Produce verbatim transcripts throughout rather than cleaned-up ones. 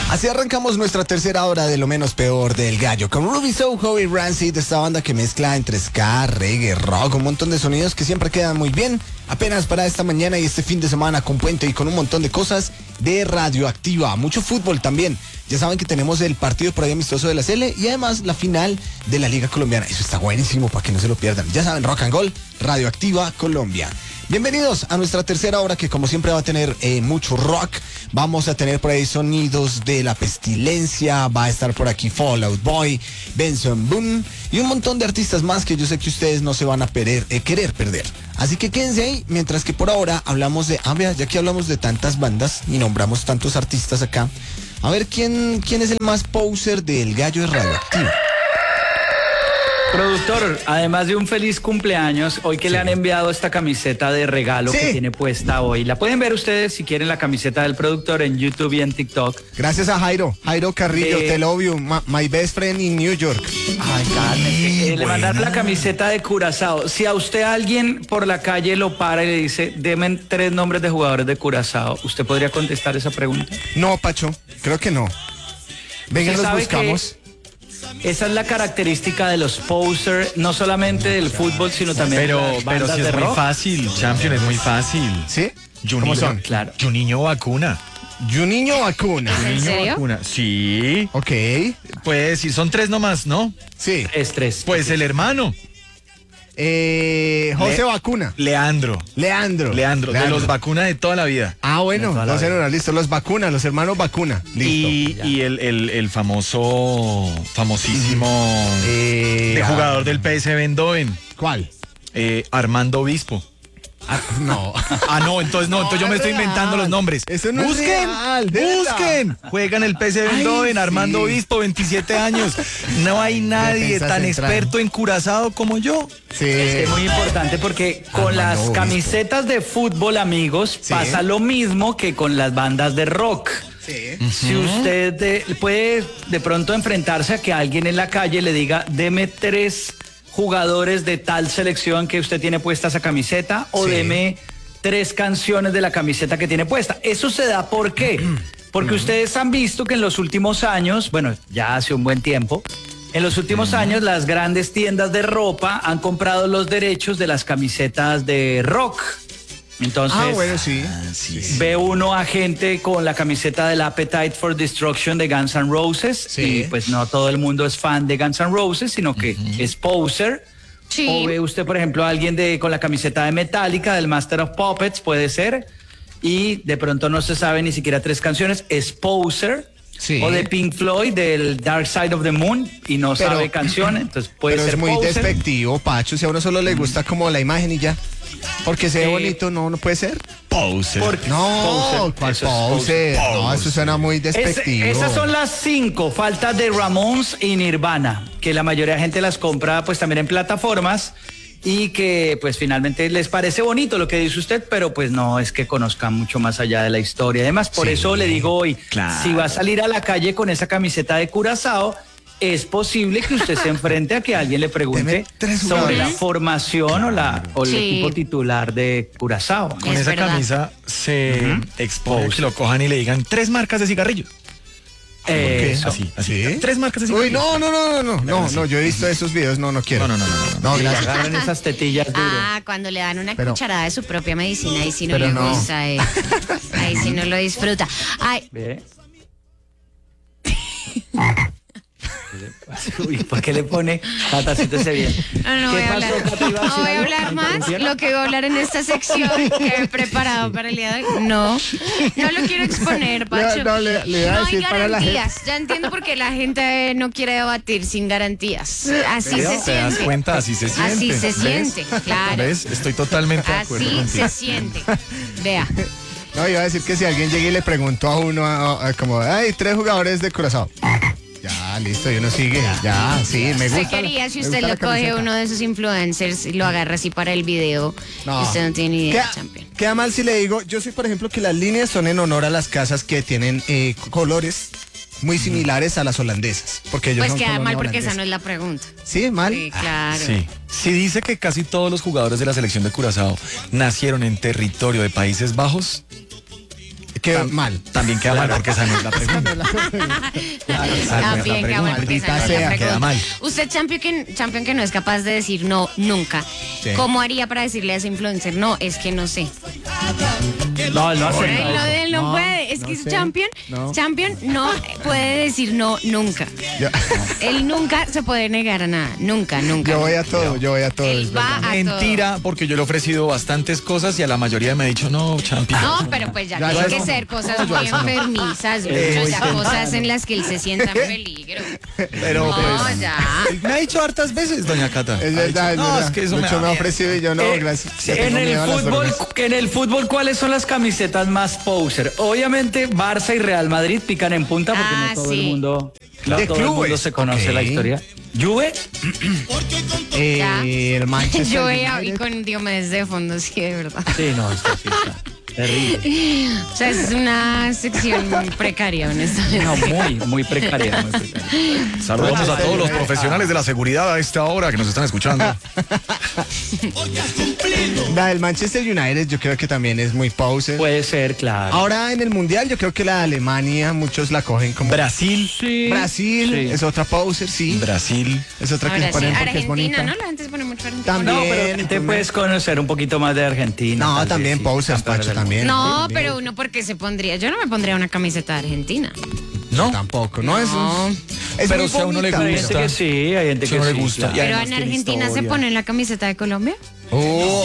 Así arrancamos nuestra tercera hora de lo menos peor del gallo, con Ruby Soho y Rancid, esta banda que mezcla entre ska, reggae, rock, un montón de sonidos que siempre quedan muy bien, apenas para esta mañana y este fin de semana con puente y con un montón de cosas de Radioactiva, mucho fútbol también. Ya saben que tenemos el partido por ahí amistoso de la C L y además la final de la Liga Colombiana. Eso está buenísimo para que no se lo pierdan. Ya saben, Rock and Gold, Radioactiva Colombia. Bienvenidos a nuestra tercera hora que como siempre va a tener eh, mucho rock. Vamos a tener por ahí sonidos de La Pestilencia, va a estar por aquí Fall Out Boy, Benson Boone y un montón de artistas más que yo sé que ustedes no se van a perder, eh, querer perder. Así que quédense ahí, mientras que por ahora hablamos de, ah, vea, ya que hablamos de tantas bandas y nombramos tantos artistas acá, a ver quién, quién es el más poser del gallo de Radioactiva. Productor, además de un feliz cumpleaños, hoy que sí le han enviado esta camiseta de regalo sí que tiene puesta hoy. La pueden ver ustedes si quieren la camiseta del productor en YouTube y en TikTok. Gracias a Jairo, Jairo Carrillo, eh, te love you, my, my best friend in New York. Ay, cálmese. Eh, le mandaron la camiseta de Curazao. Si a usted alguien por la calle lo para y le dice, deme tres nombres de jugadores de Curazao, ¿usted podría contestar esa pregunta? No, Pacho, creo que no. Venga, los buscamos. Esa es la característica de los posers, no solamente del fútbol, sino también pero, de las bandas pero si de es rock. Muy fácil, Champion, es muy fácil. ¿Sí? Juninho, ¿Cómo son? Claro. Juninho Vacuna. Juninho Vacuna. ¿En serio? Vacuna. Sí. Ok. Puede decir, son tres nomás, ¿no? Sí. Tres, tres. Pues okay. El hermano. Eh, José Le Vacuna. Leandro. Leandro. Leandro. De los Vacuna de toda la vida. Ah, bueno, los hermanos, listo. Los Vacuna, los hermanos Vacuna. Listo. Y, y el, el, el famoso, famosísimo eh, de ah, jugador del P S V Eindhoven. ¿Cuál? Eh, Armando Obispo. Ah, no. Ah, no, entonces no, entonces yo me estoy inventando los nombres. Eso no busquen, es real, de busquen. verdad. Juegan el P S V Eindhoven, sí. Armando Obispo, veintisiete años. No hay nadie Defensa tan central. experto en Curazao como yo. Sí. Es muy importante porque con Armando las Obispo. camisetas de fútbol, amigos, Sí. pasa lo mismo que con las bandas de rock. Sí. Si usted de- puede de pronto enfrentarse a que alguien en la calle le diga, deme tres jugadores de tal selección que usted tiene puesta esa camiseta, o Sí. deme tres canciones de la camiseta que tiene puesta. Eso se da ¿por qué? Porque ustedes han visto que en los últimos años, bueno, ya hace un buen tiempo, en los últimos años las grandes tiendas de ropa han comprado los derechos de las camisetas de rock. Entonces, Ah, bueno, sí. Sí, ve uno a gente con la camiseta del Appetite for Destruction de Guns N' Roses, Sí. y pues no todo el mundo es fan de Guns N' Roses, sino que es poser. Sí. O ve usted, por ejemplo, a alguien de, con la camiseta de Metallica, del Master of Puppets, puede ser, y de pronto no se sabe ni siquiera tres canciones, es poser. Sí. O de Pink Floyd, del Dark Side of the Moon, y no Pero- sabe canciones, entonces puede Pero ser es muy poser. despectivo, Pacho. Si a uno solo le gusta como la imagen y ya. Porque se ve Eh, bonito, no, no puede ser. Poser. Porque- No, poser, ¿cuál eso es poser? poser. No, eso suena muy Es- despectivo. esas son las cinco faltas de Ramones y Nirvana, que la mayoría de gente las compra pues también en plataformas y que pues finalmente les parece bonito lo que dice usted, pero pues no es que conozcan mucho más allá de la historia. Además, por Sí, eso le digo hoy, claro. si va a salir a la calle con esa camiseta de Curazao, es posible que usted se enfrente a que alguien le pregunte Deme tres sobre jugadores. la formación o, la, o el Sí. equipo titular de Curazao. Con Es esa verdad. camisa se expone que lo cojan y le digan tres marcas de cigarrillos. qué? Eso. Así, así. ¿Sí? Tres marcas de Uy, cigarrillos. no, no, no, no, no, no, no, yo he visto esos videos, no, no quiero. No, no, no, no, no. No, Y le gracias. agarran esas tetillas duro. Ah, cuando le dan una Pero- cucharada de su propia medicina, ahí sí no Pero le no. gusta, eh. Ahí sí no lo disfruta. Ay, ¿Ve? Uy, ¿por qué le pone Tata, siéntese bien? no, no ¿Qué voy a pasó, hablar. Tata? ¿Iba a No decir voy a algo? hablar ¿Me más. interrumpieron? Lo que voy a hablar en esta sección que he preparado para el día de hoy. No, no lo quiero exponer, Pacho. No, le- le iba a No hay decir para la garantías. Ya entiendo por qué la gente no quiere debatir sin garantías. Así ¿Ves? se ¿Te das siente. cuenta? Así se siente. Así se ¿Ves? siente, claro. ¿Ves? Estoy totalmente de acuerdo Así contigo. se siente. Vea. No, iba a decir que si alguien llega y le preguntó a uno, a- a- como, ay, tres jugadores de Curazao. Ya, listo, y uno sigue. Ya, sí, me gusta. Usted quería, si me usted gusta la lo coge camiseta. uno de esos influencers y lo agarra así para el video, No. y usted no tiene ni idea, Queda, champion. queda mal si le digo, yo soy por ejemplo que las líneas son en honor a las casas que tienen eh, colores muy similares a las holandesas. Porque ellos Pues son queda colonia mal porque esa holandesa. no es la pregunta. Sí, mal. Sí, claro. Sí. Si dice que casi todos los jugadores de la selección de Curazao nacieron en territorio de Países Bajos, ¿Qué queda mal. También queda mal porque esa no es la pregunta. También queda mal porque esa no es la sea, queda pregunta. mal. Usted, champion que, champion que no es capaz de decir no nunca, Sí. ¿cómo haría para decirle a ese influencer? No, es que no sé. No, él no hace Él no, nada. él no, No, puede. Es no que sé. champion, No. champion no puede decir no nunca. Yo, Él nunca se puede negar a nada. Nunca, nunca. yo voy a todo, yo voy a todo. Él es verdad. va a todo. Mentira, porque yo le he ofrecido bastantes cosas y a la mayoría me ha dicho, no, champion. No, pero pues ya Ya, tiene ya que no. ser cosas muy enfermizas, Eh, mucho, ya cosas en las que él se sienta en peligro. Pero No, pues, ya. me ha dicho hartas veces, doña Cata. Es Ha verdad, dicho, es no, verdad. es que eso me Mucho da me ha miedo". ofrecido y yo no, Eh, gracias. Ya en tengo el miedo a las fútbol, orugas. en el fútbol, ¿cuáles son las camisetas más poser? Obviamente Barça y Real Madrid pican en punta porque Ah, no todo sí. el mundo, no De todo el mundo clubes, se conoce ok. la historia. Juve, Eh, el Manchester Yo veía y United. con Diomedes de fondo, sí, de verdad. sí, no, esto sí está terrible. O sea, es una sección muy precaria, honestamente. No, muy, muy precaria, muy precaria. Saludamos a todos los profesionales de la seguridad a esta hora que nos están escuchando. La del Manchester United yo creo que también es muy poser. Puede ser, claro. Ahora en el Mundial yo creo que la de Alemania muchos la cogen como Brasil, Sí. Brasil, Sí. es otra poser, sí. Brasil. Es otra que se Ahora sí, ponen porque es Argentina, bonita. ¿no? La gente se pone mucho Argentina. También. No, pero Bien, te también. puedes conocer un poquito más de Argentina. No, tal vez, también sí, posers, campeones Pacho, del también. No, Sí, pero uno porque se pondría, yo no me pondría una camiseta de Argentina. ¿No? Tampoco, no, es No. es Pero muy si a uno le bonita. Hay gente gusta. que sí, hay gente Si que no le sí, gusta. claro. Y Pero además en tiene Argentina se historia. pone la camiseta de Colombia. Oh,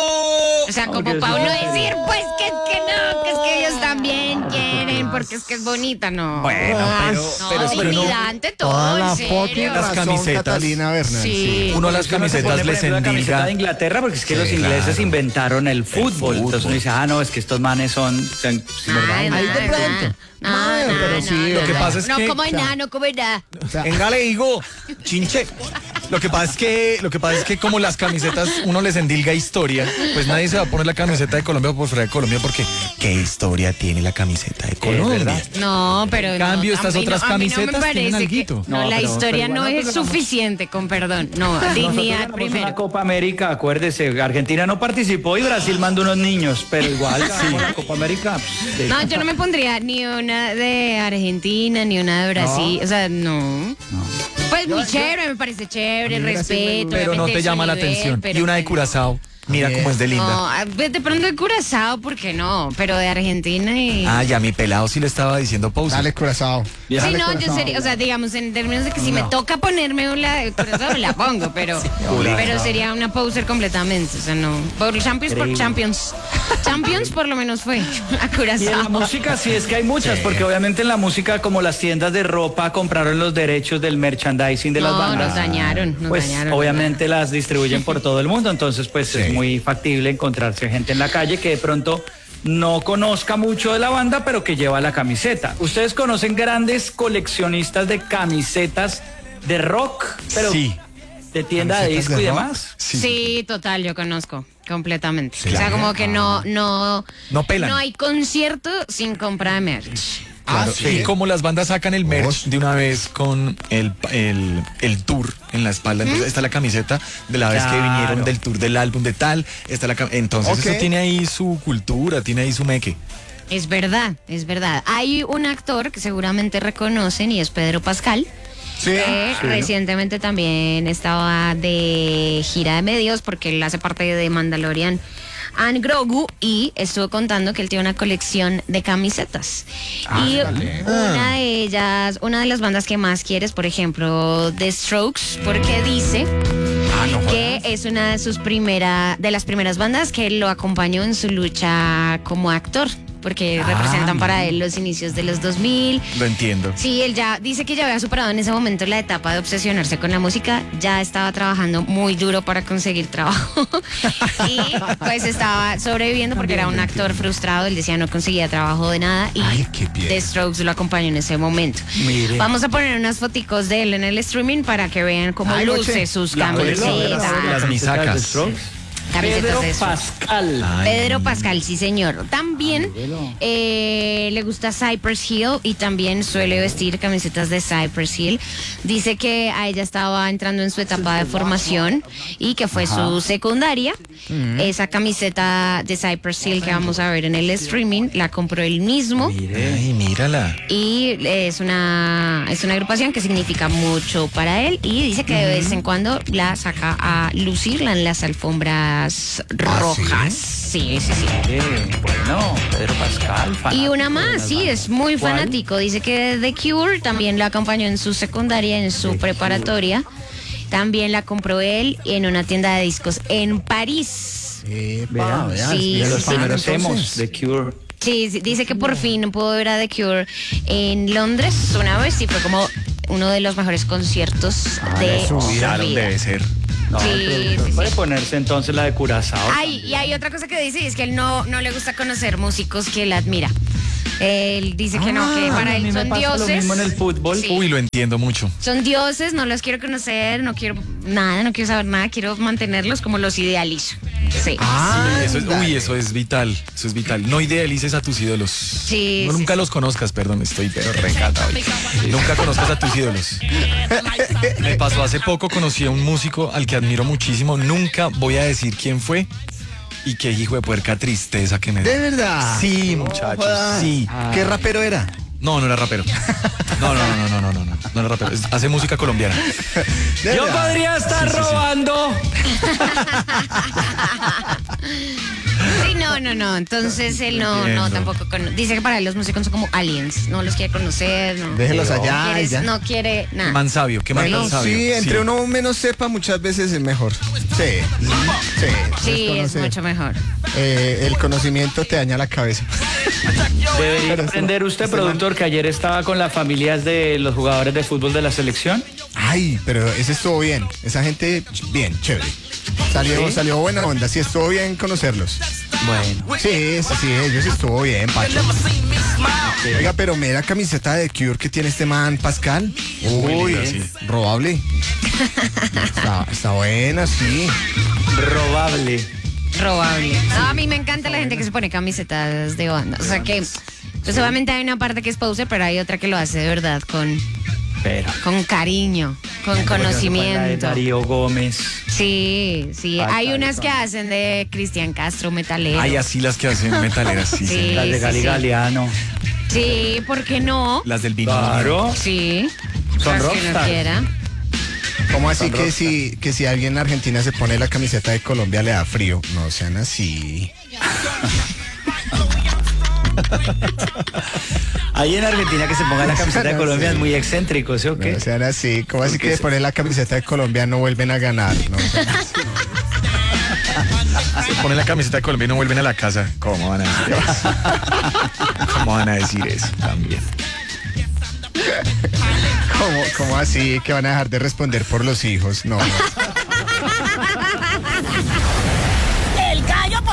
oh. O sea, como Aunque para es uno no. decir, pues que es que no, que es que ellos también quieren, porque es que es bonita, no. Bueno, pero, no, pero, pero no. dignidad ante todo, Toda la en serio. fucking Las razón, camisetas. Catalina Bernal. Sí. Uno a las Porque uno se camisetas pone, por les ejemplo, la camiseta endilga. de Inglaterra porque es que Sí, los ingleses claro. inventaron el fútbol. Entonces uno dice, ah, no, es que estos manes son... son- sí, ¿verdad? Ay, Ahí de nada, pronto. nada, Madre, nada, pero nada, sí, nada. lo que pasa es no que- como o sea, nada, no como nada. O sea, Venga, le digo, chinche. Lo que pasa es que, lo que pasa es que como las camisetas uno les endilga historia, pues nadie se va a poner la camiseta de Colombia por fuera de Colombia porque ¿qué historia tiene la camiseta de Colombia? verdad. No, pero En no, cambio, a estas mí no- otras a mí no me camisetas tienen parece que- alguito. No, No, la pero- historia pero no igual es nosotros ganamos. suficiente, con perdón. No, Nosotros dignidad ganamos primero. una Copa América, acuérdese, Argentina no participó y Brasil mandó unos niños, pero igual ganamos la Copa América. pues, de- No, yo no me pondría ni una de Argentina, ni una de Brasil. O sea, no. Pues muy chévere, me parece chévere, A mí Brasil me respeto. gusta. Pero no obviamente te es su llama la nivel, atención. pero Y una de pues, Curazao, mira Bien. cómo es de linda. No, a- de pronto de Curazao, ¿por qué no? Pero de Argentina y... Ah, ya mi pelado sí le estaba diciendo pausa. Dale Curazao. Sí, Dale no, yo Curazao. sería, o sea, digamos, en términos de que si me toca ponerme una de Curazao, la pongo, pero, pero sería una poser completamente, o sea, no. Por Champions, por Increíble. Champions. Champions por lo menos fue a Y en la Curazao. música sí es que hay muchas, porque obviamente en la música como las tiendas de ropa compraron los derechos del merchandising de las No, bandas. nos dañaron, nos pues dañaron. obviamente las distribuyen por todo el mundo, entonces pues es muy factible encontrarse gente en la calle que de pronto no conozca mucho de la banda, pero que lleva la camiseta. ¿Ustedes conocen grandes coleccionistas de camisetas de rock, pero Sí. de tienda de ¿Camisetas disco de y rock? demás? Sí, total, yo conozco completamente. O sea, Claro. como que no, no, No pelan. no hay concierto sin compra de merch. Claro, sí. Y como las bandas sacan el merch Vos. de una vez con el, el, el tour en la espalda, entonces está la camiseta de la vez que Claro. vinieron del tour del álbum de tal, está la cam- entonces Ok. eso tiene ahí su cultura, tiene ahí su meque. Es verdad, es verdad. Hay un actor que seguramente reconocen y es Pedro Pascal. Sí. que recientemente también estaba de gira de medios porque él hace parte de Mandalorian and Grogu y estuvo contando que él tiene una colección de camisetas. y dale. una de ellas, una de las bandas que más quieres, por ejemplo, The Strokes, porque dice que es una de sus primeras, de las primeras bandas que lo acompañó en su lucha como actor, porque representan para él los inicios de los dos mil. Lo entiendo. Sí, él ya dice que ya había superado en ese momento la etapa de obsesionarse con la música, ya estaba trabajando muy duro para conseguir trabajo y pues estaba sobreviviendo porque era un actor frustrado, él decía no conseguía trabajo de nada y Ay, qué bien. The Strokes lo acompañó en ese momento. Mire. Vamos a poner unas foticos de él en el streaming para que vean cómo Ay, luce Moche. sus La- camisetas. Las misacas. ¿De Strokes? camisetas Pedro de eso. Pascal. Pedro Pascal, sí señor. También eh, le gusta Cypress Hill y también suele vestir camisetas de Cypress Hill. Dice que a ella estaba entrando en su etapa de formación y que fue su secundaria. Mm. Esa camiseta de Cypress Hill que vamos a ver en el streaming la compró él mismo. Mire. Ay, mírala. Y es una, es una agrupación que significa mucho para él y dice que de vez en cuando la saca a lucirla en las alfombras rojas. Sí, sí, sí. Eh, bueno, Pedro Pascal. Y una fanático de más, las sí, bandas. es muy ¿Cuál? fanático. Dice que The Cure también la acompañó en su secundaria, en su The preparatoria. También la compró él en una tienda de discos en París. Epa, Vean, vean, sí, es De los sí, sí. primeros emos, entonces. The Cure. Sí, sí, dice que por fin pudo ver a The Cure en Londres una vez y fue como uno de los mejores conciertos de su vida. Claro, debe ser. No, Sí, el productor sí, puede sí. ponerse entonces la de Curazao. Ay, y hay otra cosa que dice y es que él no, no le gusta conocer músicos que él admira. Él dice que no, que Ah, para a mí él me son pasa lo dioses. mismo en el fútbol. Sí. Uy, lo entiendo mucho. Son dioses, no los quiero conocer, no quiero nada, no quiero saber nada, quiero mantenerlos como los idealizo. Sí. Ah, Eso es, uy, dale. eso es vital. Eso es vital. No idealices a tus ídolos. Sí, No, sí, nunca sí. los conozcas, perdón, estoy pero recata hoy. Nunca conozcas a tus ídolos. Me pasó hace poco, conocí a un músico al que admiro muchísimo. Nunca voy a decir quién fue. Y qué hijo de puerca tristeza que me ¿De da. verdad? Sí, muchachos, Joda. sí. ¿Qué rapero era? No, no era rapero. No, no, no, no, no, no, no, no era rapero. Es- Hace música colombiana. ¿De Yo verdad? podría estar Sí, sí, sí. robando. Sí, no, no, no. Entonces él no, no, Entiendo. tampoco cono- dice que para él los músicos son como aliens, no los quiere conocer, no. Déjelos No allá y quiere- ya. no quiere nada. Man sabio, qué man Bueno, tan sabio. sí, entre uno menos sepa, muchas veces es mejor. Sí, sí. Sí, es desconocer. mucho mejor. Eh, el conocimiento te daña la cabeza. Debería Pero aprender este- usted, este productor, que ayer estaba con las familias de los jugadores de fútbol de la selección. Ay, pero ese estuvo bien. Esa gente, bien, chévere. Salió, ¿Sí? salió buena onda. Sí, estuvo bien conocerlos. Bueno. Sí, sí, sí, ellos estuvo bien, Pacho. Oiga, pero mira camiseta de Cure que tiene este man, Pascal. Uy, linda, sí. robable. Está, está buena, sí. Robable. Robable. No, a mí me encanta la gente que se pone camisetas de banda. O sea que, pues obviamente hay una parte que es poser, pero hay otra que lo hace de verdad con, Pero. con cariño, con La de conocimiento. Darío Gómez. Sí, sí. Falta Hay de unas todo. que hacen de Cristian Castro, metalero. Hay así las que hacen metaleras, sí, Sí. señor. Las de sí, Gali sí. Galeano. Sí, ¿por qué no? Las del vino. Claro. Sí. Son Las que uno rockstar. quiera. ¿Cómo así que si, que si alguien en Argentina se pone la camiseta de Colombia le da frío? No sean así. Ahí en Argentina que se ponga la camiseta de Colombia es muy excéntrico, ¿sí o qué? No sean así. ¿Cómo así Porque que de se- poner la camiseta de Colombia no vuelven a ganar? No, Se ponen la camiseta de Colombia y no vuelven a la casa. ¿Cómo van a decir eso? ¿Cómo van a decir eso también? ¿Cómo, cómo así que van a dejar de responder por los hijos? No, no.